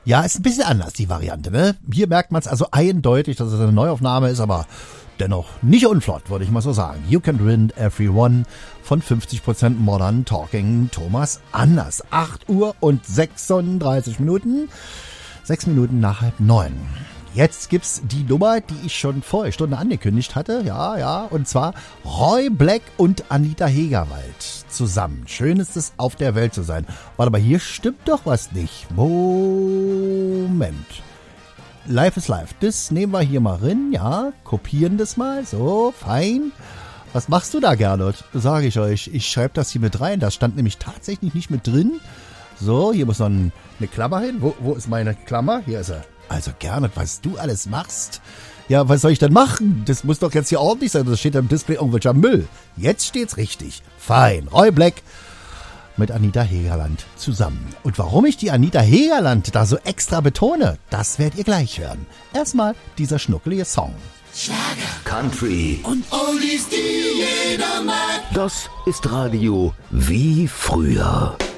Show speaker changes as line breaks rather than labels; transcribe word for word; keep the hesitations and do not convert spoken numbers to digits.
Ja, ist ein bisschen anders, die Variante, ne? Hier merkt man es also eindeutig, dass es eine Neuaufnahme ist, aber dennoch nicht unflott, würde ich mal so sagen. You Can Win Everyone von fünfzig Prozent Modern Talking Thomas Anders. acht Uhr und sechsunddreißig Minuten. Sechs Minuten nach halb neun. Jetzt gibt's die Nummer, die ich schon vor einer Stunde angekündigt hatte. Ja, ja. Und zwar Roy Black und Anita Hegerwald zusammen. Schön ist es, auf der Welt zu sein. Warte mal, hier stimmt doch was nicht. Moment. Life is Life. Das nehmen wir hier mal rein. Ja, kopieren das mal. So, fein. Was machst du da, Gernot? Sage ich euch. Ich schreibe das hier mit rein. Das stand nämlich tatsächlich nicht mit drin. So, hier muss noch ein, eine Klammer hin. Wo, wo ist meine Klammer? Hier ist er. Also Gernot, was du alles machst. Ja, was soll ich denn machen? Das muss doch jetzt hier ordentlich sein. Das steht am Display irgendwelcher Müll. Jetzt steht's richtig. Fein. Roy Black mit Anita Hegerland zusammen. Und warum ich die Anita Hegerland da so extra betone, das werdet ihr gleich hören. Erstmal dieser schnuckelige Song.
Schlager, Country und Oldies, die jeder mag.
Das ist Radio wie früher.